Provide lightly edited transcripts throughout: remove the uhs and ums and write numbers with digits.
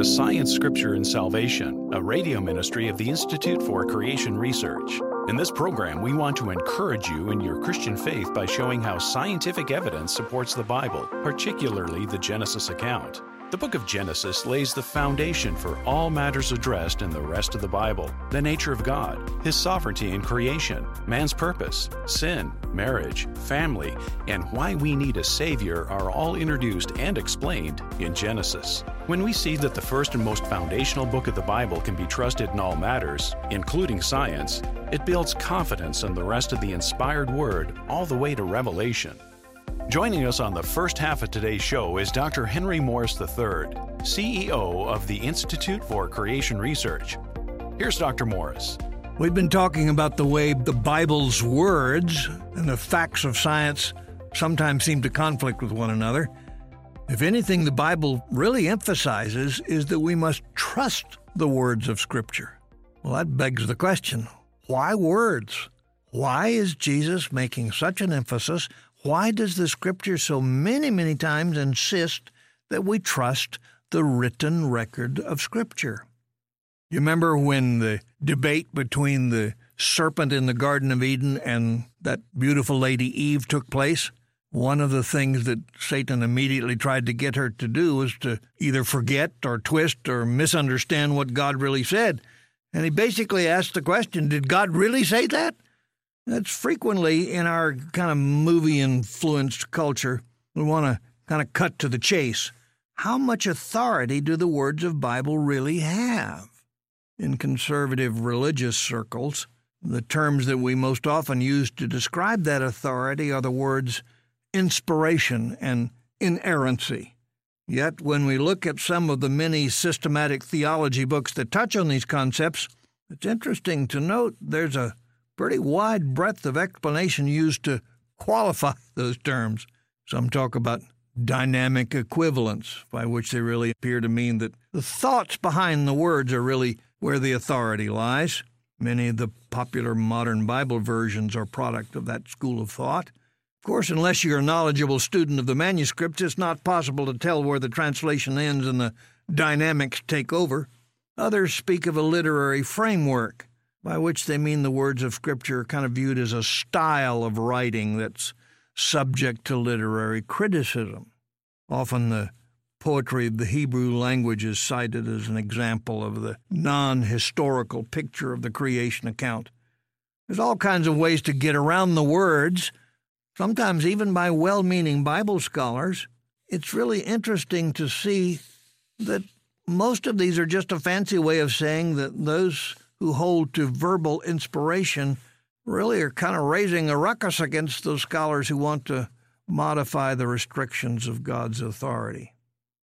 to Science, Scripture, and Salvation, a radio ministry of the Institute for Creation Research. In this program, we want to encourage you in your Christian faith by showing how scientific evidence supports the Bible, particularly the Genesis account. The book of Genesis lays the foundation for all matters addressed in the rest of the Bible: the nature of God, His sovereignty in creation, man's purpose, sin, marriage, family, and why we need a Savior are all introduced and explained in Genesis. When we see that the first and most foundational book of the Bible can be trusted in all matters, including science, it builds confidence in the rest of the inspired Word all the way to Revelation. Joining us on the first half of today's show is Dr. Henry Morris III, CEO of the Institute for Creation Research. Here's Dr. Morris. We've been talking about the way the Bible's words and the facts of science sometimes seem to conflict with one another. If anything, the Bible really emphasizes is that we must trust the words of Scripture. Well, that begs the question, why words? Why is Jesus making such an emphasis? Why does the Scripture so many times insist that we trust the written record of Scripture? You remember when the debate between the serpent in the Garden of Eden and that beautiful lady Eve took place? One of the things that Satan immediately tried to get her to do was to either forget or twist or misunderstand what God really said. And he basically asked the question, did God really say that? That's frequently in our kind of movie-influenced culture. We want to kind of cut to the chase. How much authority do the words of Bible really have? In conservative religious circles, the terms that we most often use to describe that authority are the words inspiration and inerrancy. Yet when we look at some of the many systematic theology books that touch on these concepts, it's interesting to note there's a pretty wide breadth of explanation used to qualify those terms. Some talk about dynamic equivalence, by which they really appear to mean that the thoughts behind the words are really where the authority lies. Many of the popular modern Bible versions are product of that school of thought. Of course, unless you're a knowledgeable student of the manuscripts, it's not possible to tell where the translation ends and the dynamics take over. Others speak of a literary framework, by which they mean the words of Scripture are kind of viewed as a style of writing that's subject to literary criticism. Often the poetry of the Hebrew language is cited as an example of the non-historical picture of the creation account. There's all kinds of ways to get around the words, sometimes even by well-meaning Bible scholars. It's really interesting to see that most of these are just a fancy way of saying that those who hold to verbal inspiration really are kind of raising a ruckus against those scholars who want to modify the restrictions of God's authority.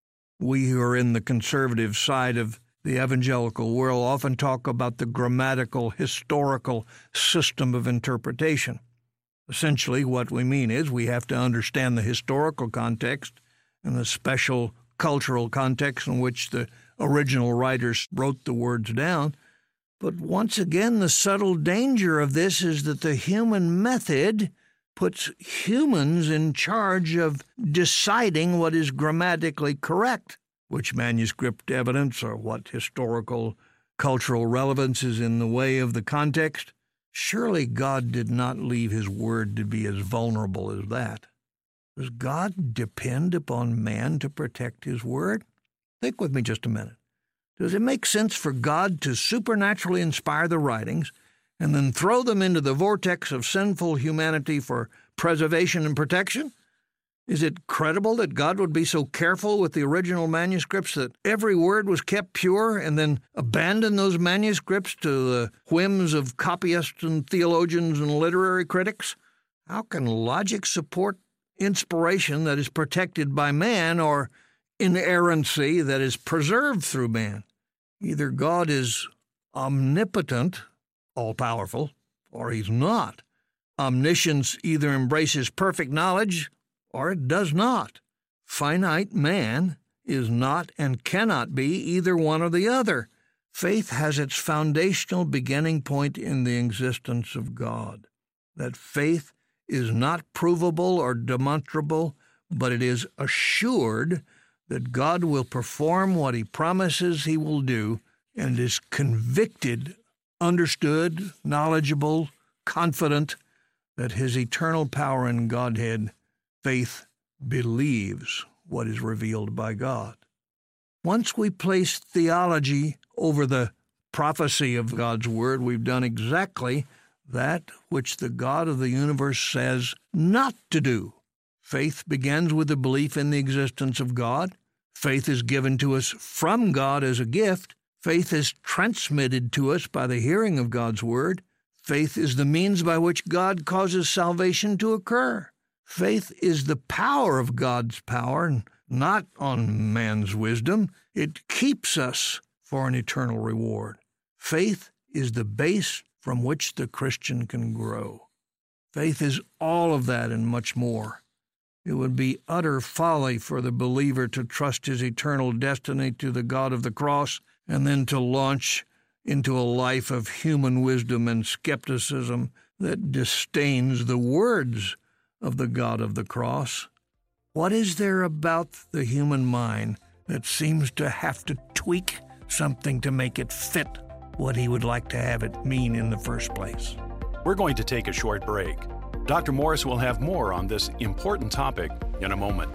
We who are in the conservative side of the evangelical world often talk about the grammatical, historical system of interpretation. Essentially, what we mean is we have to understand the historical context and the special cultural context in which the original writers wrote the words down. But once again, the subtle danger of this is that the human method puts humans in charge of deciding what is grammatically correct, which manuscript evidence or what historical, cultural relevance is in the way of the context. Surely God did not leave His word to be as vulnerable as that. Does God depend upon man to protect His word? Think with me just a minute. Does it make sense for God to supernaturally inspire the writings and then throw them into the vortex of sinful humanity for preservation and protection? Is it credible that God would be so careful with the original manuscripts that every word was kept pure and then abandon those manuscripts to the whims of copyists and theologians and literary critics? How can logic support inspiration that is protected by man or inerrancy that is preserved through man? Either God is omnipotent, all-powerful, or He's not. Omniscience either embraces perfect knowledge or it does not. Finite man is not and cannot be either one or the other. Faith has its foundational beginning point in the existence of God. That faith is not provable or demonstrable, but it is assured that God will perform what he promises he will do, and is convicted, understood, knowledgeable, confident that his eternal power and Godhead, faith believes what is revealed by God. Once we place theology over the prophecy of God's Word, we've done exactly that which the God of the universe says not to do. Faith begins with the belief in the existence of God. Faith is given to us from God as a gift. Faith is transmitted to us by the hearing of God's Word. Faith is the means by which God causes salvation to occur. Faith is the power of God's power, not on man's wisdom. It keeps us for an eternal reward. Faith is the base from which the Christian can grow. Faith is all of that and much more. It would be utter folly for the believer to trust his eternal destiny to the God of the cross and then to launch into a life of human wisdom and skepticism that disdains the words of the God of the cross. What is there about the human mind that seems to have to tweak something to make it fit what he would like to have it mean in the first place? We're going to take a short break. Dr. Morris will have more on this important topic in a moment.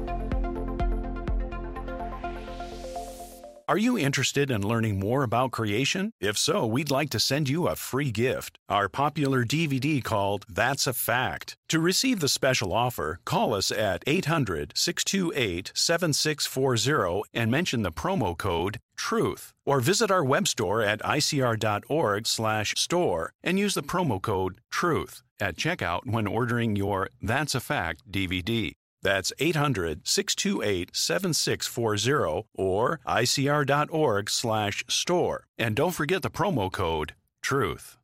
Are you interested in learning more about creation? If so, we'd like to send you a free gift, our popular DVD called That's a Fact. To receive the special offer, call us at 800-628-7640 and mention the promo code TRUTH, or visit our web store at icr.org/store and use the promo code TRUTH at checkout when ordering your That's a Fact DVD. That's 800-628-7640 or icr.org/store. And don't forget the promo code TRUTH.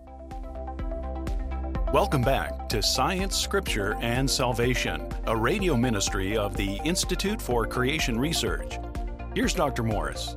Welcome back to Science, Scripture, and Salvation, a radio ministry of the Institute for Creation Research. Here's Dr. Morris.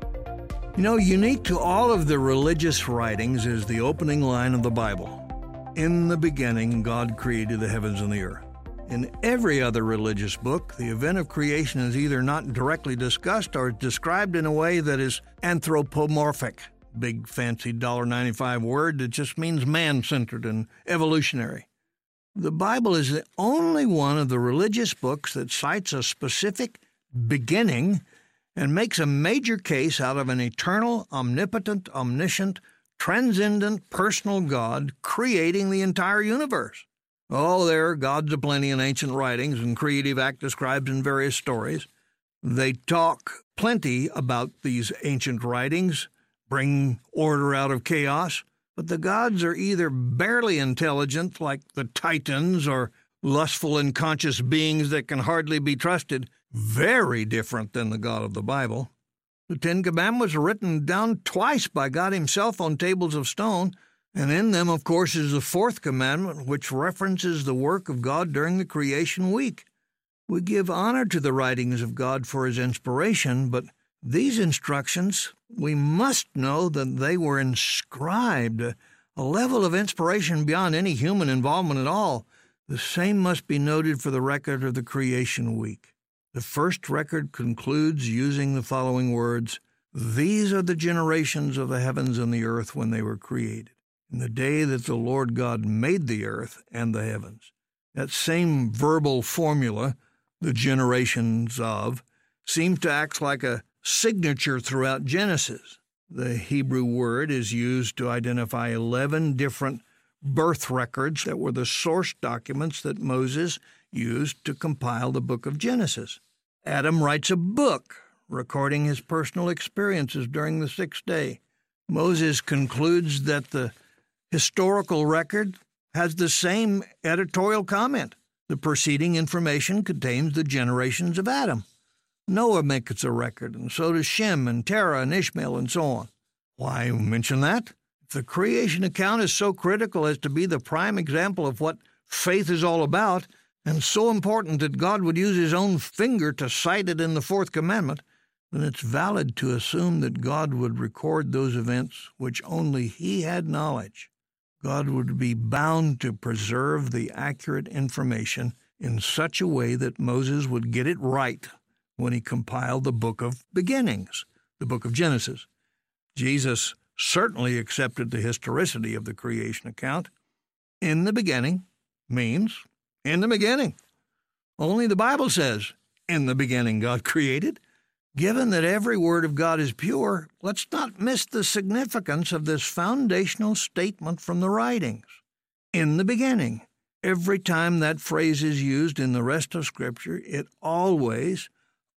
Unique to all of the religious writings is the opening line of the Bible. In the beginning, God created the heavens and the earth. In every other religious book, the event of creation is either not directly discussed or described in a way that is anthropomorphic, big fancy $1.95 word that just means man-centered and evolutionary. The Bible is the only one of the religious books that cites a specific beginning and makes a major case out of an eternal, omnipotent, omniscient, transcendent, personal God creating the entire universe. Oh, there are gods aplenty in ancient writings and creative act described in various stories. They talk plenty about these ancient writings, bring order out of chaos, but the gods are either barely intelligent, like the Titans, or lustful and conscious beings that can hardly be trusted, very different than the God of the Bible. The Ten Commandments were written down twice by God himself on tables of stone, and in them, of course, is the fourth commandment, which references the work of God during the creation week. We give honor to the writings of God for his inspiration, but these instructions, we must know that they were inscribed, a level of inspiration beyond any human involvement at all. The same must be noted for the record of the creation week. The first record concludes using the following words, "These are the generations of the heavens and the earth when they were created, in the day that the Lord God made the earth and the heavens." That same verbal formula, the generations of, seems to act like a signature throughout Genesis. The Hebrew word is used to identify 11 different birth records that were the source documents that Moses used to compile the book of Genesis. Adam writes a book recording his personal experiences during the sixth day. Moses concludes that the historical record has the same editorial comment. The preceding information contains the generations of Adam. Noah makes a record, and so does Shem and Terah and Ishmael and so on. Why mention that? If the creation account is so critical as to be the prime example of what faith is all about, and so important that God would use his own finger to cite it in the fourth commandment, then it's valid to assume that God would record those events which only he had knowledge. God would be bound to preserve the accurate information in such a way that Moses would get it right when he compiled the book of beginnings, the book of Genesis. Jesus certainly accepted the historicity of the creation account. In the beginning means in the beginning. Only the Bible says, in the beginning God created. Given that every word of God is pure, let's not miss the significance of this foundational statement from the writings. In the beginning. Every time that phrase is used in the rest of Scripture, it always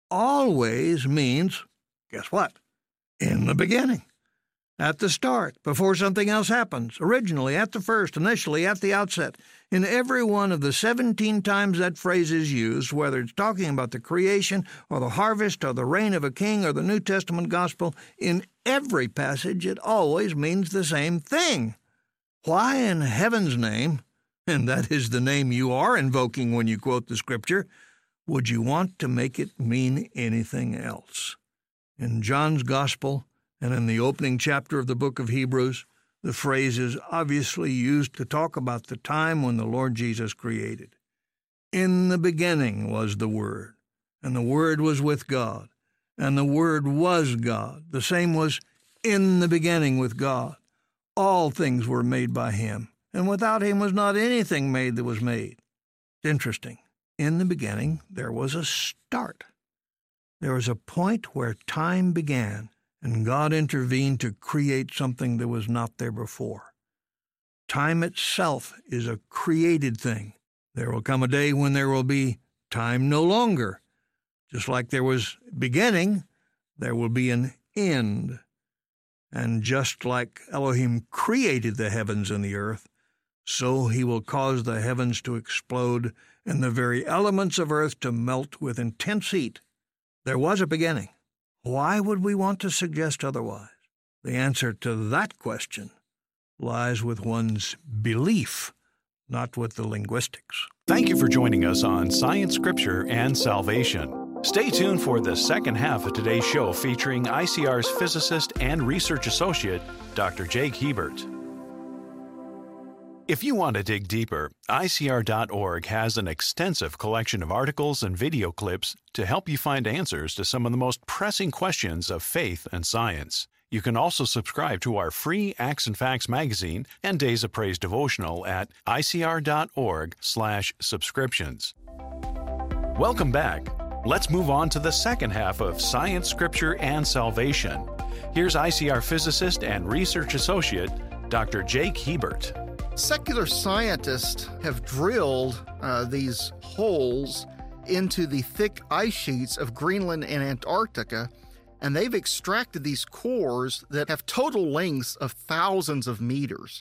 means, guess what? In the beginning. At the start, before something else happens, originally, at the first, initially, at the outset. In every one of the 17 times that phrase is used, whether it's talking about the creation or the harvest or the reign of a king or the New Testament gospel, in every passage it always means the same thing. Why in heaven's name, and that is the name you are invoking when you quote the Scripture, would you want to make it mean anything else? In John's Gospel, and in the opening chapter of the book of Hebrews, the phrase is obviously used to talk about the time when the Lord Jesus created. In the beginning was the Word, and the Word was with God, and the Word was God. The same was in the beginning with God. All things were made by Him, and without Him was not anything made that was made. Interesting. In the beginning, there was a start. There was a point where time began, and God intervened to create something that was not there before. Time itself is a created thing. There will come a day when there will be time no longer. Just like there was beginning, there will be an end. And just like Elohim created the heavens and the earth, so He will cause the heavens to explode and the very elements of earth to melt with intense heat. There was a beginning. Why would we want to suggest otherwise? The answer to that question lies with one's belief, not with the linguistics. Thank you for joining us on Science, Scripture, and Salvation. Stay tuned for the second half of today's show featuring ICR's physicist and research associate, Dr. Jake Hebert. If you want to dig deeper, ICR.org has an extensive collection of articles and video clips to help you find answers to some of the most pressing questions of faith and science. You can also subscribe to our free Acts and Facts magazine and Days of Praise devotional at ICR.org/subscriptions. Welcome back. Let's move on to the second half of Science, Scripture, and Salvation. Here's ICR physicist and research associate, Dr. Jake Hebert. Secular scientists have drilled these holes into the thick ice sheets of Greenland and Antarctica, and they've extracted these cores that have total lengths of thousands of meters.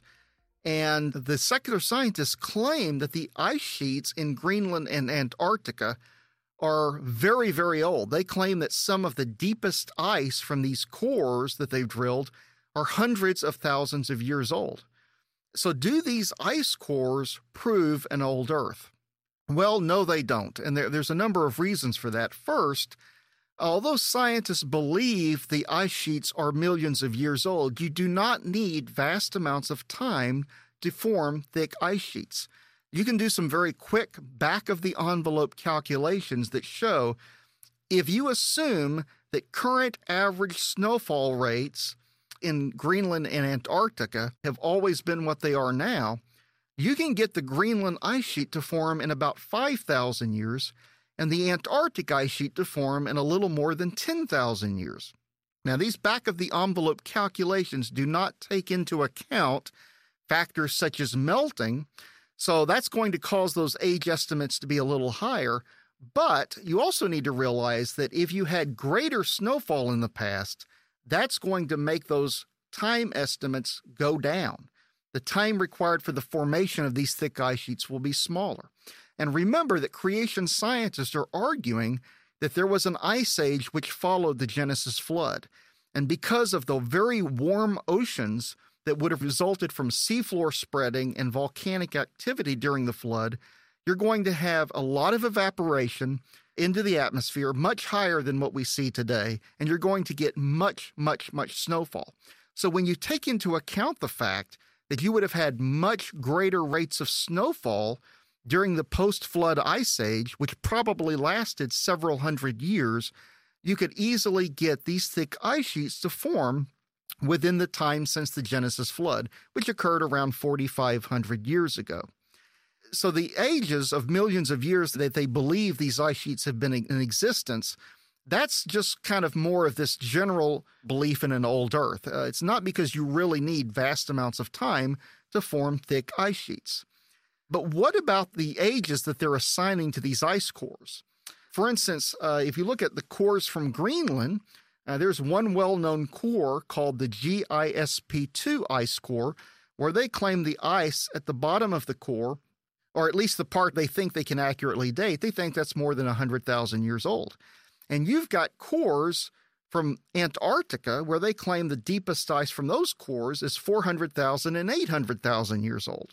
And the secular scientists claim that the ice sheets in Greenland and Antarctica are very, very old. They claim that some of the deepest ice from these cores that they've drilled are hundreds of thousands of years old. So do these ice cores prove an old Earth? Well, no, they don't. And there's a number of reasons for that. First, although scientists believe the ice sheets are millions of years old, you do not need vast amounts of time to form thick ice sheets. You can do some very quick back-of-the-envelope calculations that show if you assume that current average snowfall rates in Greenland and Antarctica have always been what they are now, you can get the Greenland ice sheet to form in about 5,000 years and the Antarctic ice sheet to form in a little more than 10,000 years. Now, these back-of-the-envelope calculations do not take into account factors such as melting, so that's going to cause those age estimates to be a little higher. But you also need to realize that if you had greater snowfall in the past, that's going to make those time estimates go down. The time required for the formation of these thick ice sheets will be smaller. And remember that creation scientists are arguing that there was an ice age which followed the Genesis flood. And because of the very warm oceans that would have resulted from seafloor spreading and volcanic activity during the flood, you're going to have a lot of evaporation into the atmosphere, much higher than what we see today, and you're going to get much, much, much snowfall. So when you take into account the fact that you would have had much greater rates of snowfall during the post-flood ice age, which probably lasted several hundred years, you could easily get these thick ice sheets to form within the time since the Genesis flood, which occurred around 4,500 years ago. So the ages of millions of years that they believe these ice sheets have been in existence, that's just kind of more of this general belief in an old Earth. It's not because you really need vast amounts of time to form thick ice sheets. But what about the ages that they're assigning to these ice cores? For instance, if you look at the cores from Greenland, there's one well-known core called the GISP2 ice core, where they claim the ice at the bottom of the core, or at least the part they think they can accurately date, they think that's more than 100,000 years old. And you've got cores from Antarctica, where they claim the deepest ice from those cores is 400,000 and 800,000 years old.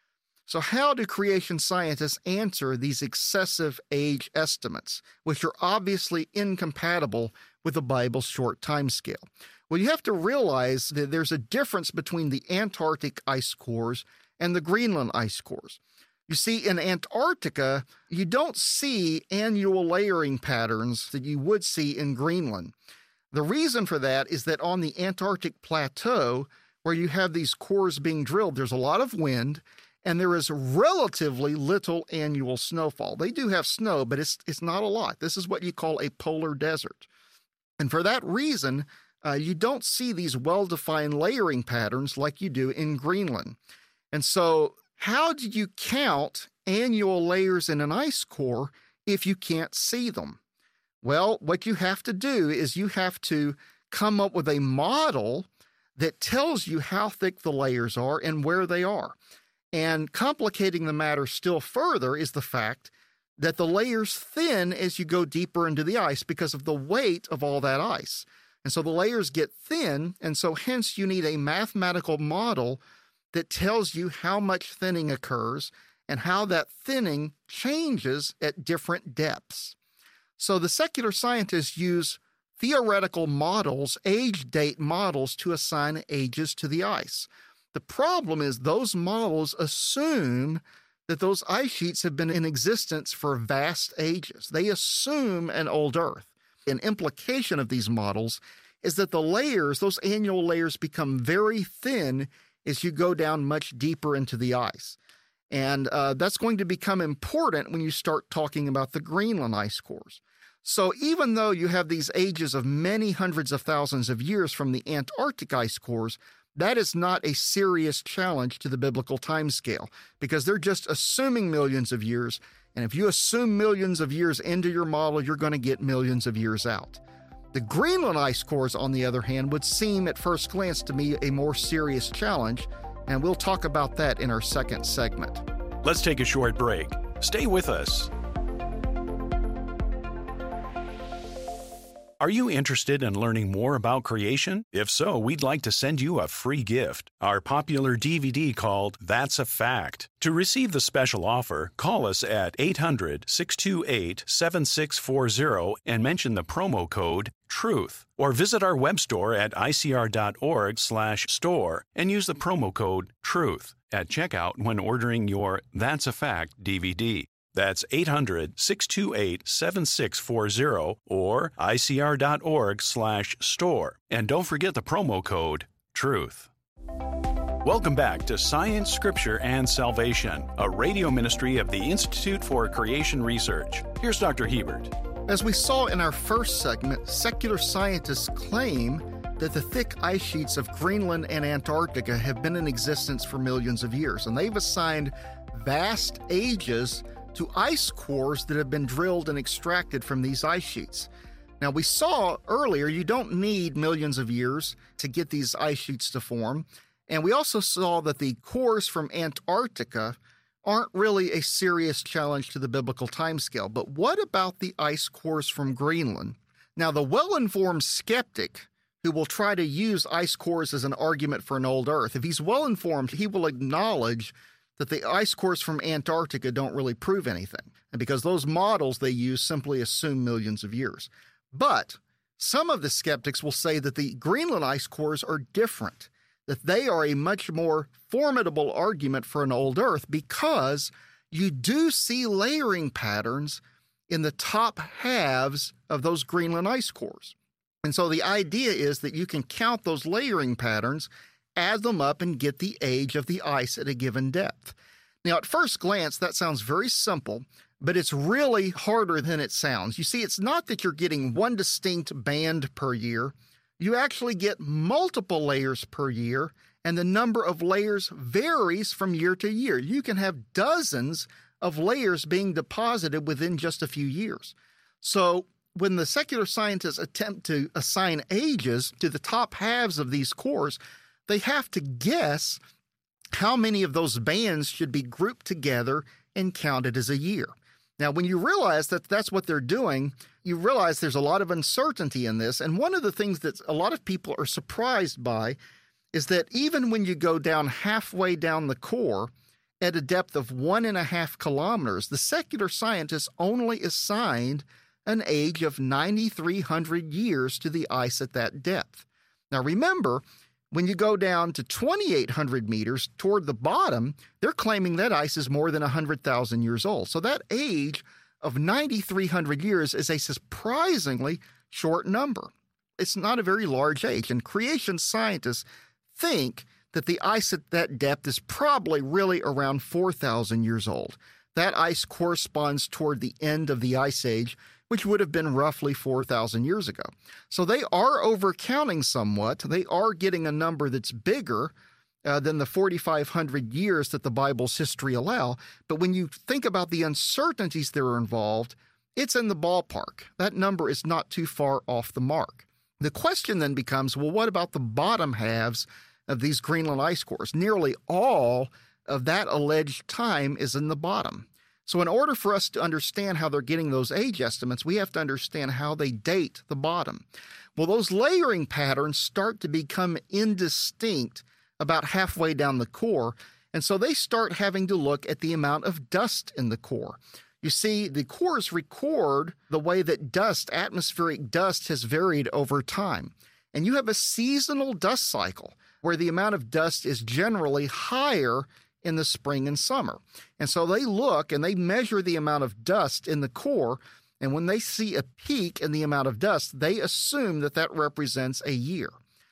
So how do creation scientists answer these excessive age estimates, which are obviously incompatible with the Bible's short time scale? Well, you have to realize that there's a difference between the Antarctic ice cores and the Greenland ice cores. You see, in Antarctica, you don't see annual layering patterns that you would see in Greenland. The reason for that is that on the Antarctic plateau, where you have these cores being drilled, there's a lot of wind, and there is relatively little annual snowfall. They do have snow, but it's not a lot. This is what you call a polar desert. And for that reason, you don't see these well-defined layering patterns like you do in Greenland. And so how do you count annual layers in an ice core if you can't see them? Well, what you have to do is you have to come up with a model that tells you how thick the layers are and where they are. And complicating the matter still further is the fact that the layers thin as you go deeper into the ice because of the weight of all that ice. And so the layers get thin, and so hence you need a mathematical model that tells you how much thinning occurs and how that thinning changes at different depths. So the secular scientists use theoretical models, age date models, to assign ages to the ice. The problem is those models assume that those ice sheets have been in existence for vast ages. They assume an old Earth. An implication of these models is that the layers, those annual layers, become very thin as you go down much deeper into the ice. And that's going to become important when you start talking about the Greenland ice cores. So even though you have these ages of many hundreds of thousands of years from the Antarctic ice cores, that is not a serious challenge to the biblical timescale because they're just assuming millions of years. And if you assume millions of years into your model, you're going to get millions of years out. The Greenland ice cores, on the other hand, would seem at first glance to me a more serious challenge, and we'll talk about that in our second segment. Let's take a short break. Stay with us. Are you interested in learning more about creation? If so, we'd like to send you a free gift, our popular DVD called That's a Fact. To receive the special offer, call us at 800-628-7640 and mention the promo code TRUTH, or visit our web store at icr.org/store and use the promo code TRUTH at checkout when ordering your That's a Fact DVD. That's 800-628-7640 or icr.org/store. And don't forget the promo code TRUTH. Welcome back to Science, Scripture, and Salvation, a radio ministry of the Institute for Creation Research. Here's Dr. Hebert. As we saw in our first segment, secular scientists claim that the thick ice sheets of Greenland and Antarctica have been in existence for millions of years, and they've assigned vast ages to ice cores that have been drilled and extracted from these ice sheets. Now, we saw earlier you don't need millions of years to get these ice sheets to form, and we also saw that the cores from Antarctica aren't really a serious challenge to the biblical timescale. But what about the ice cores from Greenland? Now, the well-informed skeptic who will try to use ice cores as an argument for an old Earth, if he's well-informed, he will acknowledge that the ice cores from Antarctica don't really prove anything, and because those models they use simply assume millions of years. But some of the skeptics will say that the Greenland ice cores are different, that they are a much more formidable argument for an old Earth because you do see layering patterns in the top halves of those Greenland ice cores. And so the idea is that you can count those layering patterns, add them up, and get the age of the ice at a given depth. Now, at first glance, that sounds very simple, but it's really harder than it sounds. You see, it's not that you're getting one distinct band per year. You actually get multiple layers per year, and the number of layers varies from year to year. You can have dozens of layers being deposited within just a few years. So when the secular scientists attempt to assign ages to the top halves of these cores, they have to guess how many of those bands should be grouped together and counted as a year. Now, when you realize that that's what they're doing, you realize there's a lot of uncertainty in this. And one of the things that a lot of people are surprised by is that even when you go down halfway down the core, at a depth of 1.5 kilometers, the secular scientists only assigned an age of 9,300 years to the ice at that depth. Now remember, when you go down to 2,800 meters toward the bottom, they're claiming that ice is more than 100,000 years old. So that age of 9,300 years is a surprisingly short number. It's not a very large age, and creation scientists think that the ice at that depth is probably really around 4,000 years old. That ice corresponds toward the end of the Ice Age, which would have been roughly 4,000 years ago. So they are overcounting somewhat. They are getting a number that's bigger than the 4,500 years that the Bible's history allow. But when you think about the uncertainties that are involved, it's in the ballpark. That number is not too far off the mark. The question then becomes, well, what about the bottom halves of these Greenland ice cores? Nearly all of that alleged time is in the bottom. So in order for us to understand how they're getting those age estimates, we have to understand how they date the bottom. Well, those layering patterns start to become indistinct about halfway down the core, and so they start having to look at the amount of dust in the core. You see, the cores record the way that dust, atmospheric dust, has varied over time. And you have a seasonal dust cycle where the amount of dust is generally higher in the spring and summer. And so they look and they measure the amount of dust in the core, and when they see a peak in the amount of dust, they assume that that represents a year.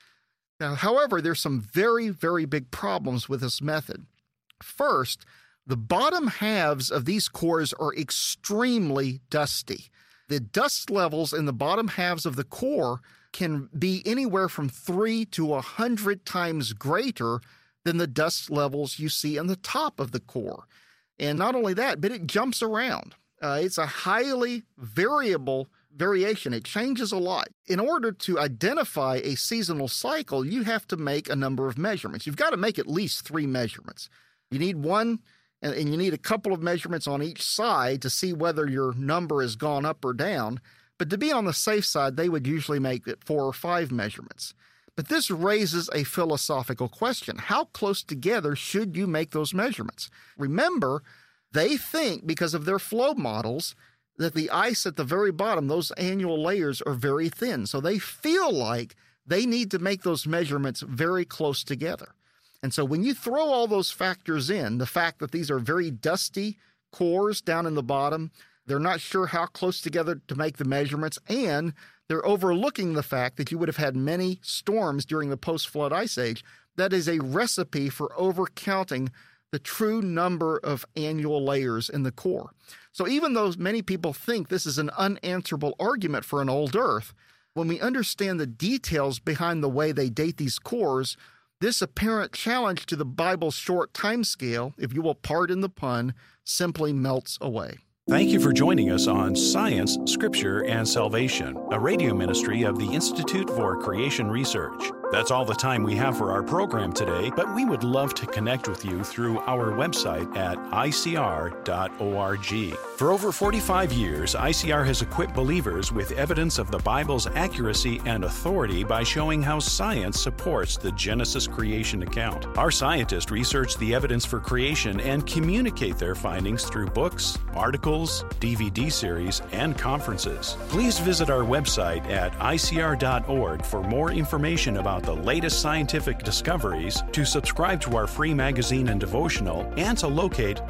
Now, however, there's some very, very big problems with this method. First, the bottom halves of these cores are extremely dusty. The dust levels in the bottom halves of the core can be anywhere from 3 to 100 times greater than the dust levels you see on the top of the core. And not only that, but it jumps around. It's a highly variable variation. It changes a lot. In order to identify a seasonal cycle, you have to make a number of measurements. You've got to make at least 3 measurements. You need one, and you need a couple of measurements on each side to see whether your number has gone up or down. But to be on the safe side, they would usually make it 4 or 5 measurements. But this raises a philosophical question. How close together should you make those measurements? Remember, they think, because of their flow models, that the ice at the very bottom, those annual layers, are very thin. So they feel like they need to make those measurements very close together. And so when you throw all those factors in, the fact that these are very dusty cores down in the bottom, they're not sure how close together to make the measurements, and they're overlooking the fact that you would have had many storms during the post-flood ice age, that is a recipe for overcounting the true number of annual layers in the core. So even though many people think this is an unanswerable argument for an old Earth, when we understand the details behind the way they date these cores, this apparent challenge to the Bible's short timescale, if you will pardon the pun, simply melts away. Thank you for joining us on Science, Scripture, and Salvation, a radio ministry of the Institute for Creation Research. That's all the time we have for our program today, but we would love to connect with you through our website at icr.org. For over 45 years, ICR has equipped believers with evidence of the Bible's accuracy and authority by showing how science supports the Genesis creation account. Our scientists research the evidence for creation and communicate their findings through books, articles, DVD series, and conferences. Please visit our website at icr.org for more information about the latest scientific discoveries, to subscribe to our free magazine and devotional, and to locate